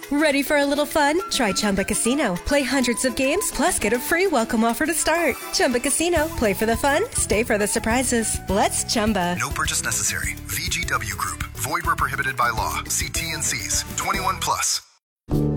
Ready for a little fun? Try Chumba Casino. Play hundreds of games, plus get a free welcome offer to start. Chumba Casino. Play for the fun, stay for the surprises. Let's Chumba. No purchase necessary. VGW Group. Void where prohibited by law. See T&Cs. 21 plus.